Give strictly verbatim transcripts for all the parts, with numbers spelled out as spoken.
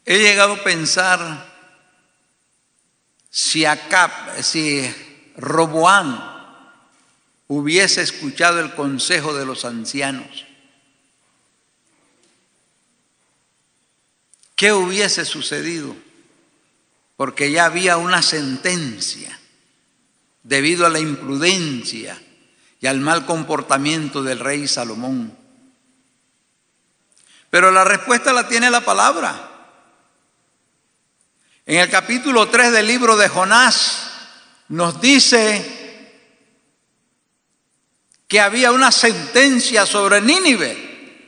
He llegado a pensar si Acab, si Roboam hubiese escuchado el consejo de los ancianos, ¿qué hubiese sucedido? Porque ya había una sentencia debido a la imprudencia y al mal comportamiento del rey Salomón. Pero la respuesta la tiene la palabra. En el capítulo tres del libro de Jonás nos dice que había una sentencia sobre Nínive.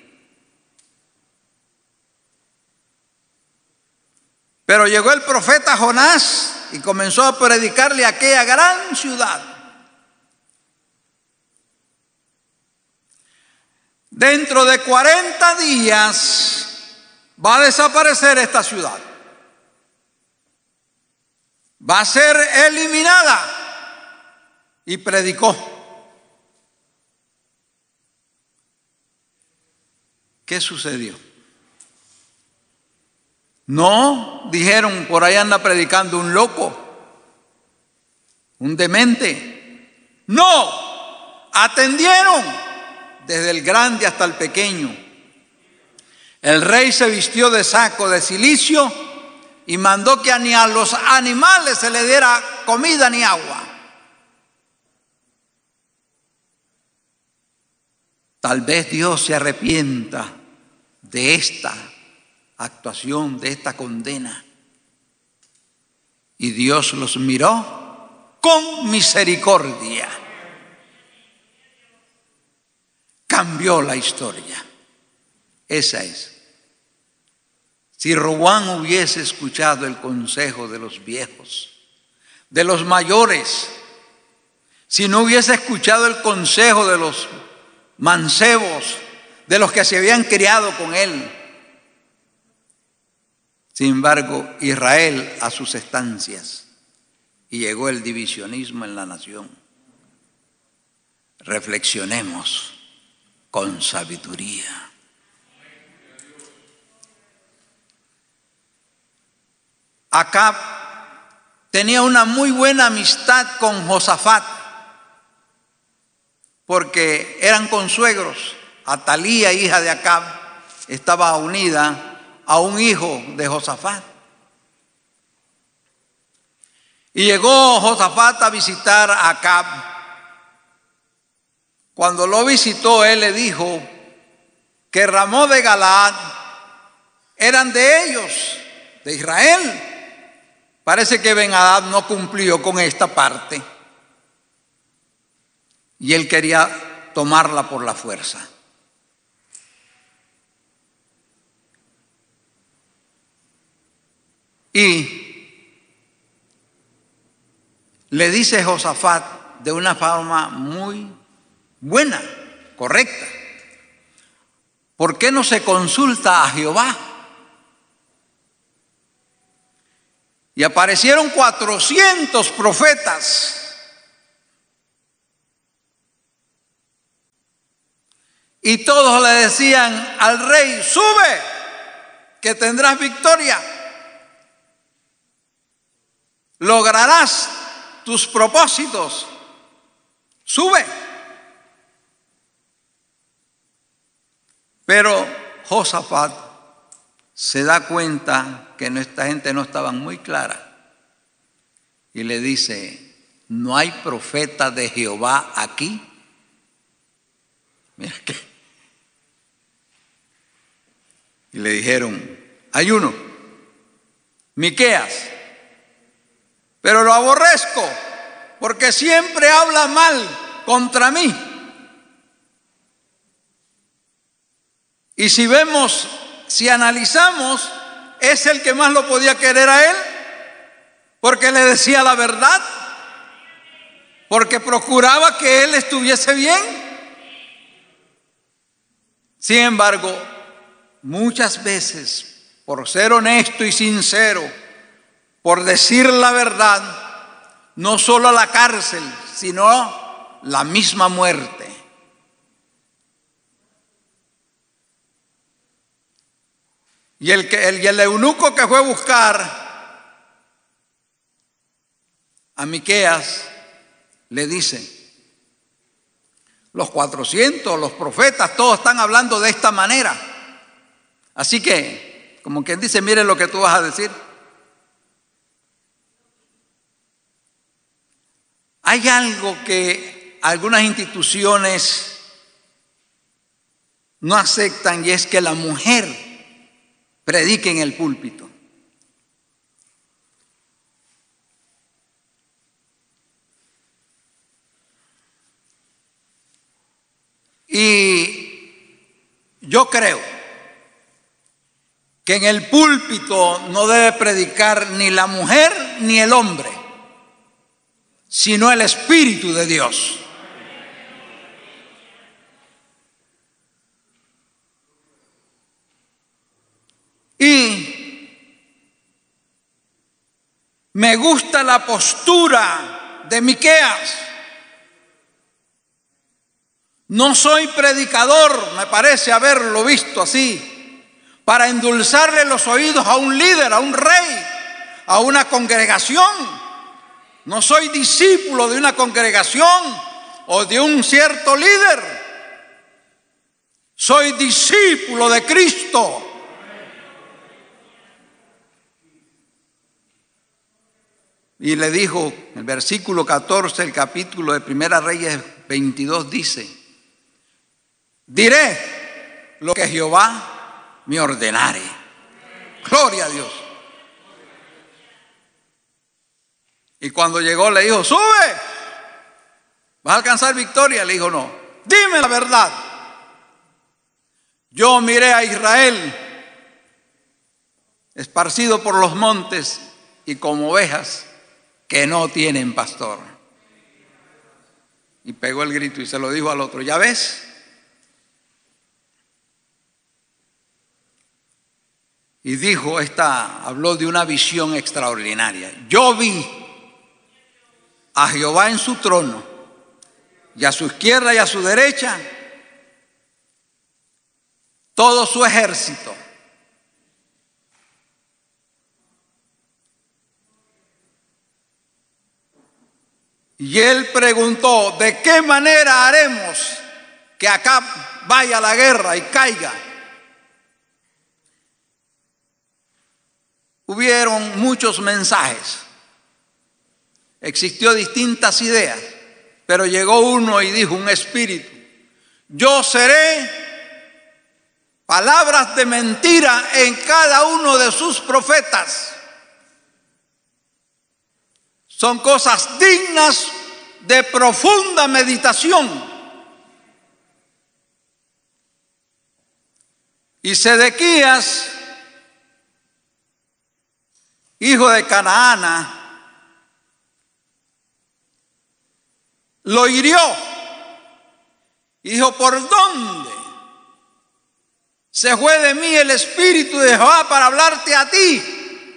Pero llegó el profeta Jonás y comenzó a predicarle a aquella gran ciudad. Dentro de cuarenta días va a desaparecer esta ciudad. Va a ser eliminada. Y predicó. ¿Qué sucedió? No, dijeron, por ahí anda predicando un loco, un demente. No, atendieron desde el grande hasta el pequeño. El rey se vistió de saco de cilicio y mandó que ni a los animales se le diera comida ni agua. Tal vez Dios se arrepienta de esta actuación, de esta condena. Y Dios los miró con misericordia. Cambió la historia. Esa es. Si Roboam hubiese escuchado el consejo de los viejos, de los mayores, si no hubiese escuchado el consejo de los mancebos, de los que se habían criado con él. Sin embargo, Israel a sus estancias y llegó el divisionismo en la nación. Reflexionemos con sabiduría. Acab tenía una muy buena amistad con Josafat, porque eran consuegros. Atalía, hija de Acab, estaba unida a un hijo de Josafat. Y llegó Josafat a visitar a Acab. Cuando lo visitó, él le dijo que Ramón de Galaad eran de ellos, de Israel. Parece que Ben-Hadad no cumplió con esta parte y él quería tomarla por la fuerza. Y le dice Josafat de una forma muy buena, correcta: ¿por qué no se consulta a Jehová? Y aparecieron cuatrocientos profetas. Y todos le decían al rey: sube, que tendrás victoria. Lograrás tus propósitos. Sube. Pero Josafat se da cuenta que esta gente no estaba muy clara y le dice: ¿no hay profeta de Jehová aquí? Mira que. Y le dijeron: hay uno, Miqueas, pero lo aborrezco porque siempre habla mal contra mí. Y si vemos, si analizamos, es el que más lo podía querer a él, porque le decía la verdad, porque procuraba que él estuviese bien. Sin embargo, muchas veces, por ser honesto y sincero, por decir la verdad, no solo a la cárcel, sino la misma muerte. Y el, que, el, y el eunuco que fue a buscar a Miqueas le dice, los cuatrocientos, los profetas, todos están hablando de esta manera. Así que, como quien dice, mire lo que tú vas a decir. Hay algo que algunas instituciones no aceptan, y es que la mujer predique en el púlpito. Y yo creo que en el púlpito no debe predicar ni la mujer ni el hombre, sino el Espíritu de Dios. Y me gusta la postura de Miqueas. No soy predicador, me parece haberlo visto así, para endulzarle los oídos a un líder, a un rey, a una congregación. No soy discípulo de una congregación o de un cierto líder. Soy discípulo de Cristo. Y le dijo, el versículo catorce, el capítulo de Primera Reyes veintidós dice, diré lo que Jehová me ordenare. Gloria a Dios. Y cuando llegó le dijo, sube, vas a alcanzar victoria. Le dijo, no, dime la verdad. Yo miré a Israel esparcido por los montes y como ovejas que no tienen pastor. Y pegó el grito y se lo dijo al otro, ¿ya ves? Y dijo, esta, habló de una visión extraordinaria. Yo vi a Jehová en su trono, y a su izquierda y a su derecha todo su ejército. Y él preguntó, ¿de qué manera haremos que acá vaya la guerra y caiga? Hubieron muchos mensajes, existió distintas ideas, pero llegó uno y dijo, un espíritu, yo seré palabras de mentira en cada uno de sus profetas. Son cosas dignas de profunda meditación. Y Sedequías, hijo de Canaana, lo hirió. Dijo, ¿por dónde se fue de mí el Espíritu de Jehová para hablarte a ti?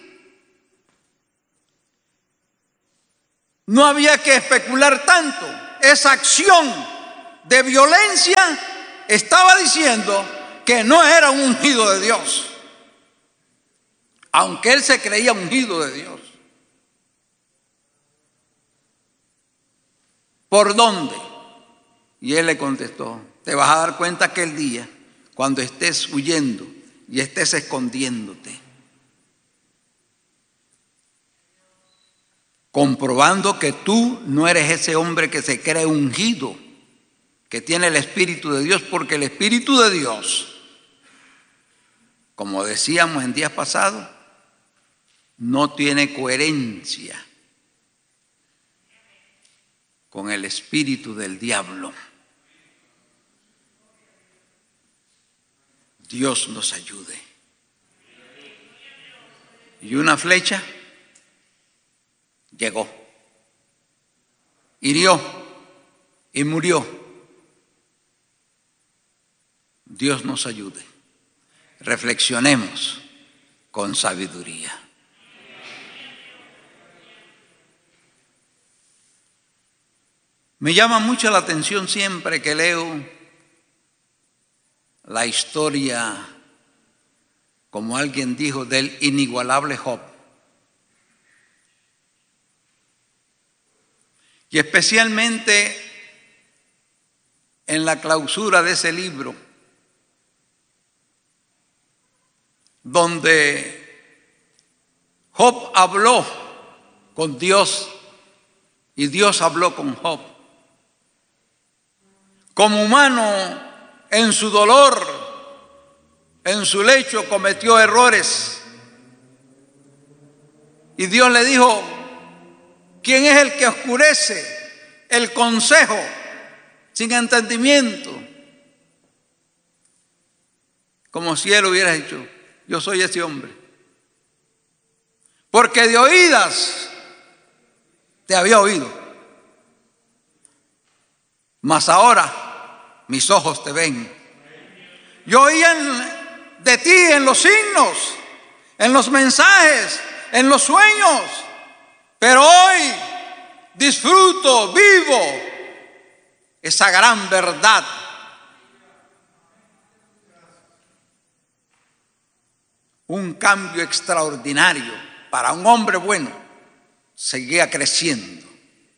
No había que especular tanto. Esa acción de violencia estaba diciendo que no era un ungido de Dios, aunque él se creía ungido de Dios. ¿Por dónde? Y él le contestó, te vas a dar cuenta aquel día cuando estés huyendo y estés escondiéndote, comprobando que tú no eres ese hombre que se cree ungido, que tiene el Espíritu de Dios, porque el Espíritu de Dios, como decíamos en días pasados, no tiene coherencia con el espíritu del diablo. Dios nos ayude. Y una flecha llegó, hirió y murió. Dios nos ayude. Reflexionemos con sabiduría. Me llama mucho la atención siempre que leo la historia como alguien dijo, del inigualable Job. Y especialmente en la clausura de ese libro, donde Job habló con Dios y Dios habló con Job. Como humano, en su dolor, en su lecho cometió errores. Y Dios le dijo: ¿quién es el que oscurece el consejo sin entendimiento? Como si él hubiera dicho: yo soy ese hombre. Porque de oídas te había oído, mas ahora mis ojos te ven. Yo oía de ti en los signos, en los mensajes, en los sueños, pero hoy disfruto, vivo esa gran verdad. Un cambio extraordinario para un hombre bueno seguía creciendo.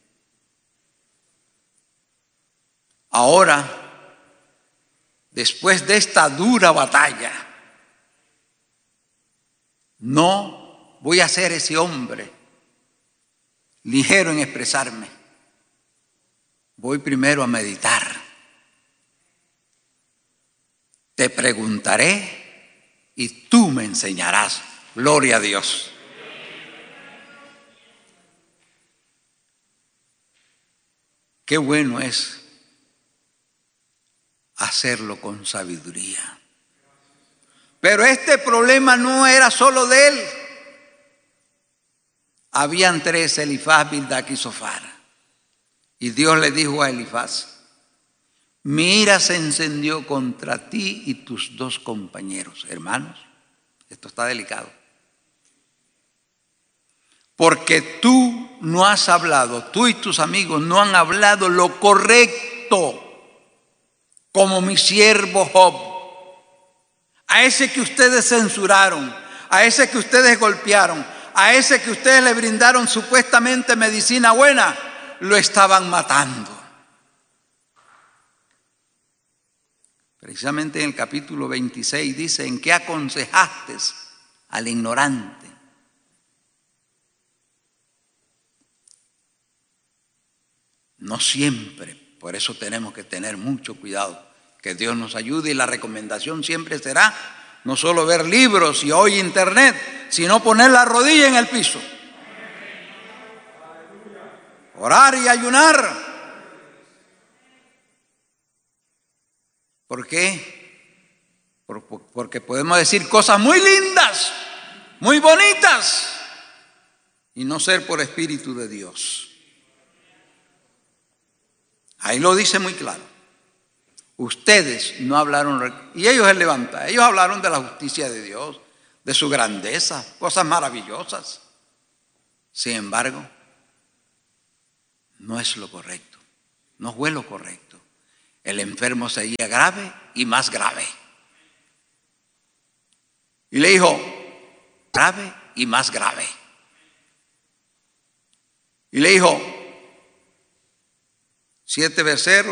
Ahora, después de esta dura batalla, no voy a ser ese hombre ligero en expresarme. Voy primero a meditar. Te preguntaré y tú me enseñarás. Gloria a Dios. Qué bueno es hacerlo con sabiduría. Pero este problema no era solo de él. Habían tres: Elifaz, Bildad y Zofar. Y Dios le dijo a Elifaz: mi ira se encendió contra ti y tus dos compañeros. Hermanos, esto está delicado. Porque tú no has hablado, tú y tus amigos no han hablado lo correcto, como mi siervo Job. A ese que ustedes censuraron, a ese que ustedes golpearon, a ese que ustedes le brindaron supuestamente medicina buena, lo estaban matando. Precisamente en el capítulo veintiséis dice: ¿en qué aconsejaste al ignorante? No siempre, por eso tenemos que tener mucho cuidado. Que Dios nos ayude, y la recomendación siempre será no solo ver libros y hoy internet, sino poner la rodilla en el piso. Orar y ayunar. ¿Por qué? Porque podemos decir cosas muy lindas, muy bonitas, y no ser por Espíritu de Dios. Ahí lo dice muy claro. Ustedes no hablaron, y ellos se levantan, ellos hablaron de la justicia de Dios, de su grandeza, cosas maravillosas. Sin embargo, no es lo correcto, no fue lo correcto. El enfermo seguía grave y más grave. Y le dijo: grave y más grave. Y le dijo: siete becerros